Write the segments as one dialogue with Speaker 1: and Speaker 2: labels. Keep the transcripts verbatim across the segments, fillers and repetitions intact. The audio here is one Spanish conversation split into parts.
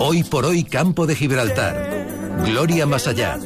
Speaker 1: Hoy por hoy Campo de Gibraltar. Gloria más allá.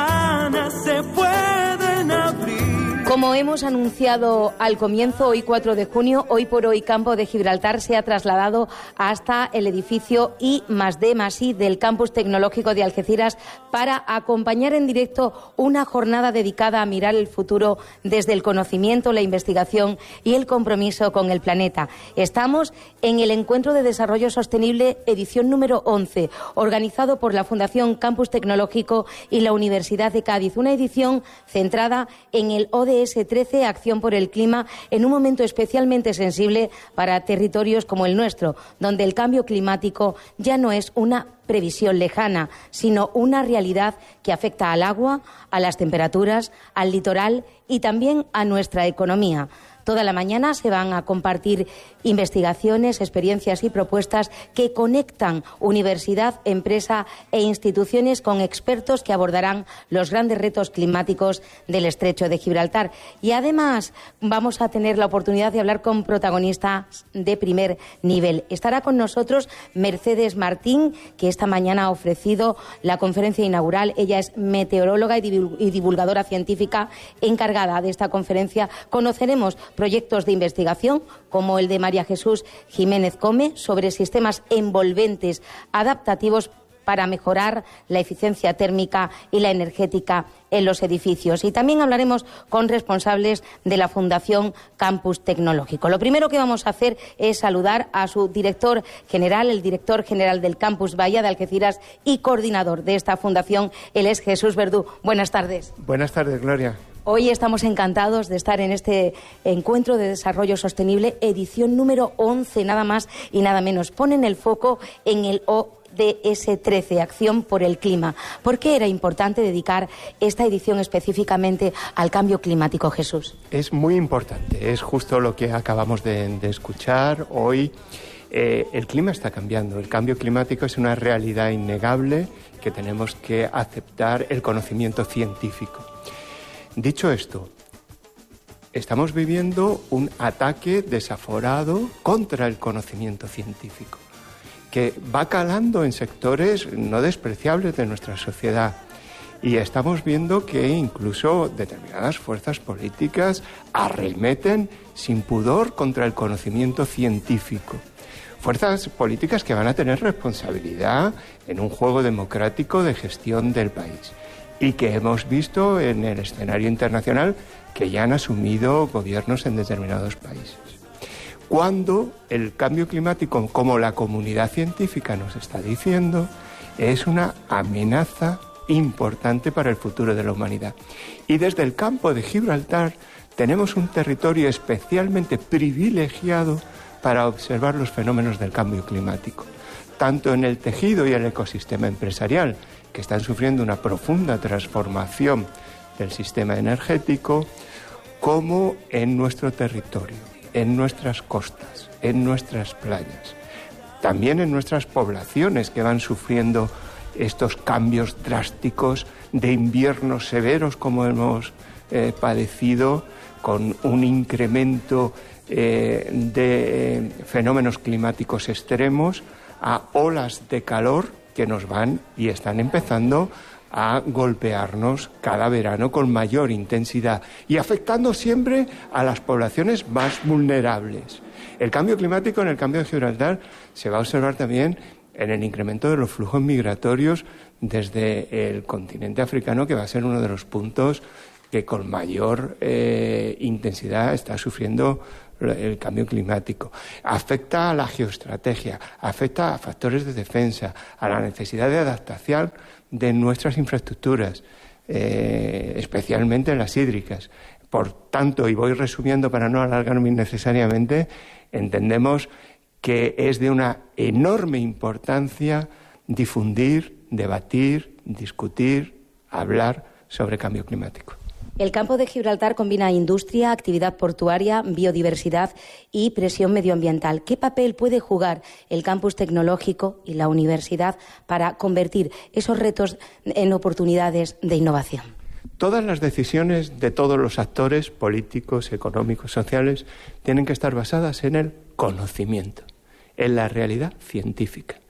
Speaker 2: Como hemos anunciado al comienzo, hoy cuatro de junio, hoy por hoy Campo de Gibraltar se ha trasladado hasta el edificio I más D más I del Campus Tecnológico de Algeciras para acompañar en directo una jornada dedicada a mirar el futuro desde el conocimiento, la investigación y el compromiso con el planeta. Estamos en el Encuentro de Desarrollo Sostenible, edición número once, organizado por la Fundación Campus Tecnológico y la Universidad de Cádiz, una edición centrada en el O D S trece, Acción por el Clima, en un momento especialmente sensible para territorios como el nuestro, donde el cambio climático ya no es una previsión lejana, sino una realidad que afecta al agua, a las temperaturas, al litoral y también a nuestra economía. Toda la mañana se van a compartir investigaciones, experiencias y propuestas que conectan universidad, empresa e instituciones con expertos que abordarán los grandes retos climáticos del Estrecho de Gibraltar. Y además vamos a tener la oportunidad de hablar con protagonistas de primer nivel. Estará con nosotros Mercedes Martín, que esta mañana ha ofrecido la conferencia inaugural. Ella es meteoróloga y divulgadora científica encargada de esta conferencia. Conoceremos proyectos de investigación como el de María Jesús Jiménez Come sobre sistemas envolventes adaptativos para mejorar la eficiencia térmica y la energética en los edificios. Y también hablaremos con responsables de la Fundación Campus Tecnológico. Lo primero que vamos a hacer es saludar a su director general, el director general del Campus Bahía de Algeciras y coordinador de esta fundación. Él es Jesús Verdú. Buenas tardes.
Speaker 3: Buenas tardes, Gloria.
Speaker 2: Hoy estamos encantados de estar en este Encuentro de Desarrollo Sostenible, edición número once, nada más y nada menos. Ponen el foco en el O D S trece, Acción por el Clima. ¿Por qué era importante dedicar esta edición específicamente al cambio climático, Jesús?
Speaker 3: Es muy importante, es justo lo que acabamos de, de escuchar hoy. Eh, el clima está cambiando, el cambio climático es una realidad innegable que tenemos que aceptar el conocimiento científico. Dicho esto, estamos viviendo un ataque desaforado contra el conocimiento científico, que va calando en sectores no despreciables de nuestra sociedad. Y estamos viendo que incluso determinadas fuerzas políticas arremeten sin pudor contra el conocimiento científico. Fuerzas políticas que van a tener responsabilidad en un juego democrático de gestión del país. Y que hemos visto en el escenario internacional que ya han asumido gobiernos en determinados países. Cuando el cambio climático, como la comunidad científica nos está diciendo, es una amenaza importante para el futuro de la humanidad. Y desde el Campo de Gibraltar tenemos un territorio especialmente privilegiado para observar los fenómenos del cambio climático, tanto en el tejido y el ecosistema empresarial, que están sufriendo una profunda transformación del sistema energético, como en nuestro territorio, en nuestras costas, en nuestras playas, también en nuestras poblaciones que van sufriendo estos cambios drásticos de inviernos severos como hemos eh, padecido, con un incremento eh, de eh, fenómenos climáticos extremos, a olas de calor que nos van y están empezando a golpearnos cada verano con mayor intensidad y afectando siempre a las poblaciones más vulnerables. El cambio climático en el Campo de Gibraltar se va a observar también en el incremento de los flujos migratorios desde el continente africano, que va a ser uno de los puntos que con mayor eh, intensidad está sufriendo el cambio climático. Afecta a la geoestrategia, afecta a factores de defensa, a la necesidad de adaptación de nuestras infraestructuras, eh, especialmente las hídricas. Por tanto, y voy resumiendo para no alargarme innecesariamente, entendemos que es de una enorme importancia difundir, debatir, discutir, hablar sobre cambio climático.
Speaker 2: El Campo de Gibraltar combina industria, actividad portuaria, biodiversidad y presión medioambiental. ¿Qué papel puede jugar el campus tecnológico y la universidad para convertir esos retos en oportunidades de innovación?
Speaker 3: Todas las decisiones de todos los actores políticos, económicos, sociales, tienen que estar basadas en el conocimiento, en la realidad científica.